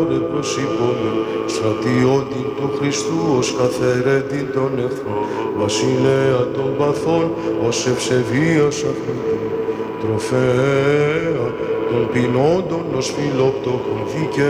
προς υπόμεν, στρατιώτη του Χριστού ως καθαιρέτη των εχθρών, βασιλέα των παθών ως ευσεβίας αφεντή, τροφέα των πεινόντων ως φιλόπτωχων δικαίων.